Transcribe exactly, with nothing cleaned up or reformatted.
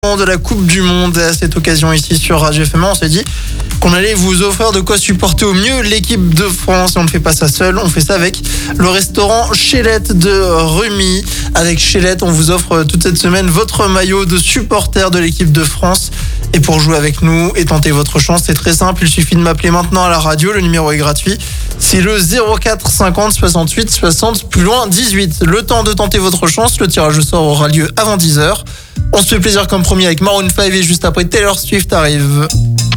De la Coupe du Monde. À cette occasion ici sur Radio F M, on s'est dit qu'on allait vous offrir de quoi supporter au mieux l'équipe de France. Et on ne fait pas ça seul, on fait ça avec le restaurant Chélette de Rumi. Avec Chélette, on vous offre toute cette semaine votre maillot de supporter de l'équipe de France. Et pour jouer avec nous et tenter votre chance, c'est très simple, il suffit de m'appeler maintenant à la radio, le numéro est gratuit. C'est le zéro quatre cinquante soixante-huit soixante plus loin dix-huit. Le temps de tenter votre chance, le tirage au sort aura lieu avant dix heures. On se fait plaisir comme promis avec Maroon cinq et juste après Taylor Swift arrive.